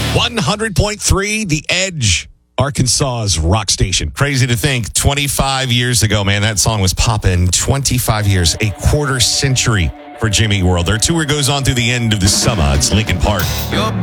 100.3 The Edge, Arkansas's rock station. Crazy to think, 25 years ago, man, that song was popping. 25 years, a quarter century for Jimmy World. Their tour goes on through the end of the summer. It's Linkin Park.